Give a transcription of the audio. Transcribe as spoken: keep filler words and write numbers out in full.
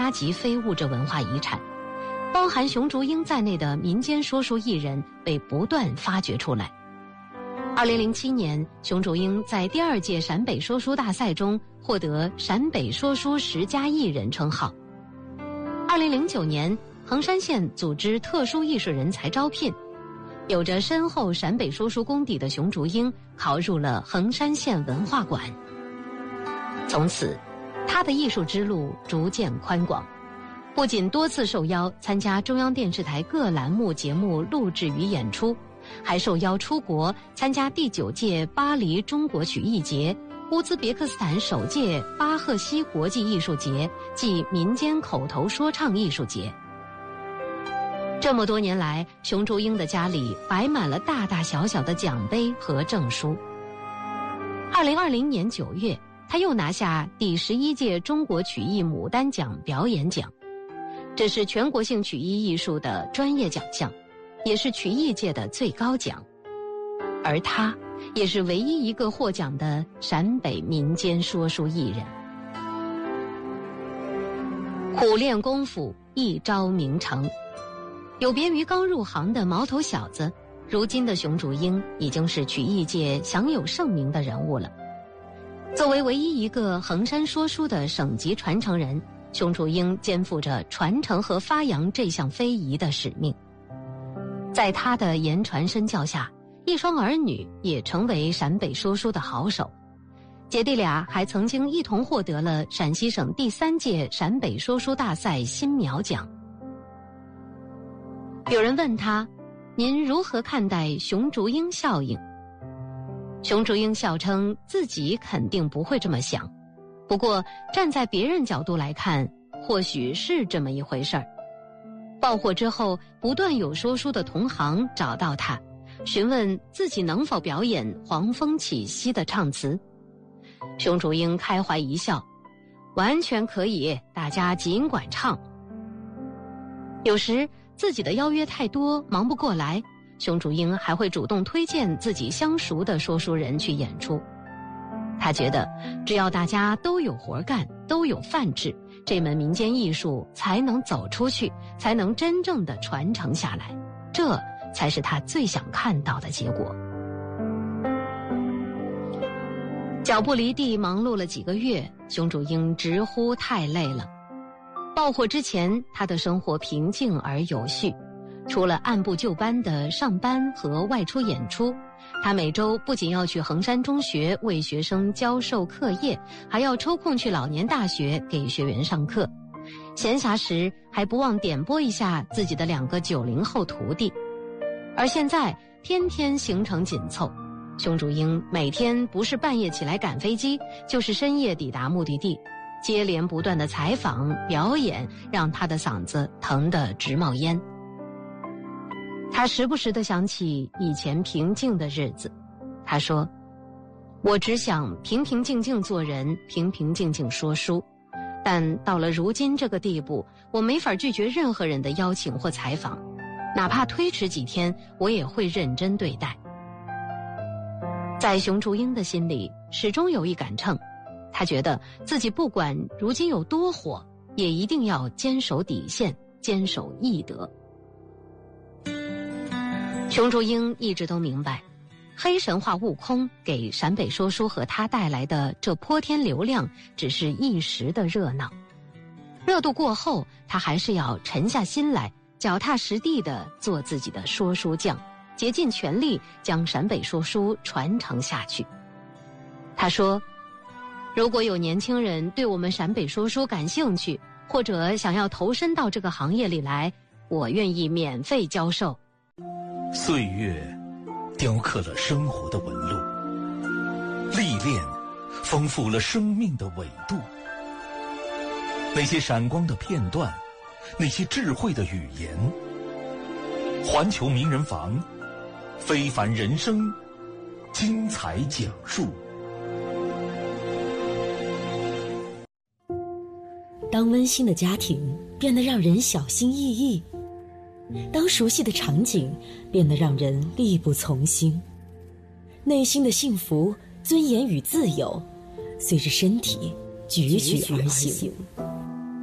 家级非物质文化遗产，包含熊竹英在内的民间说书艺人被不断发掘出来。二零零七年，熊竹英在第二届陕北说书大赛中获得陕北说书十佳艺人称号。二零零九年，衡山县组织特殊艺术人才招聘，有着深厚陕北说书功底的熊竹英考入了衡山县文化馆。从此，他的艺术之路逐渐宽广，不仅多次受邀参加中央电视台各栏目节目录制与演出，还受邀出国参加第九届巴黎中国曲艺节、乌兹别克斯坦首届巴赫西国际艺术节暨民间口头说唱艺术节。这么多年来，熊竹英的家里摆满了大大小小的奖杯和证书。二零二零年九月，他又拿下第十一届中国曲艺牡丹奖表演奖，这是全国性曲艺艺术的专业奖项，也是曲艺界的最高奖。而他也是唯一一个获奖的陕北民间说书艺人。苦练功夫，一朝名成。有别于刚入行的毛头小子，如今的熊竹英已经是曲艺界享有盛名的人物了。作为唯一一个衡山说书的省级传承人，熊竹英肩负着传承和发扬这项非遗的使命。在他的言传身教下，一双儿女也成为陕北说书的好手。姐弟俩还曾经一同获得了陕西省第三届陕北说书大赛新苗奖。有人问他，您如何看待熊竹英效应？熊竹英笑称自己肯定不会这么想，不过站在别人角度来看，或许是这么一回事儿。爆火之后，不断有说书的同行找到他，询问自己能否表演《黄风起兮》的唱词。熊竹英开怀一笑，完全可以，大家尽管唱。有时自己的邀约太多，忙不过来，熊竹英还会主动推荐自己相熟的说书人去演出。他觉得只要大家都有活干，都有饭吃，这门民间艺术才能走出去，才能真正的传承下来，这才是他最想看到的结果。脚不离地忙碌了几个月，熊竹英直呼太累了。爆火之前，他的生活平静而有序，除了按部就班的上班和外出演出，他每周不仅要去衡山中学为学生教授课业，还要抽空去老年大学给学员上课。闲暇时还不忘点拨一下自己的两个九零后徒弟。而现在天天行程紧凑，熊竹英每天不是半夜起来赶飞机，就是深夜抵达目的地，接连不断的采访表演让他的嗓子疼得直冒烟。他时不时地想起以前平静的日子，他说，我只想平平静静做人，平平静静说书，但到了如今这个地步，我没法拒绝任何人的邀请或采访，哪怕推迟几天，我也会认真对待。在熊竹英的心里，始终有一杆秤，他觉得自己不管如今有多火，也一定要坚守底线，坚守义德。熊竹英一直都明白，黑神话悟空给陕北说书和他带来的这泼天流量只是一时的热闹，热度过后，他还是要沉下心来，脚踏实地地做自己的说书匠，竭尽全力将陕北说书传承下去。他说，如果有年轻人对我们陕北说书感兴趣，或者想要投身到这个行业里来，我愿意免费教授。 岁月雕刻了生活的纹路，历练丰富了生命的纬度。那些闪光的片段，那些智慧的语言，环球名人房，非凡人生，精彩讲述。 当温馨的家庭变得让人小心翼翼，当熟悉的场景变得让人力不从心，内心的幸福、尊严与自由随着身体踽踽而行。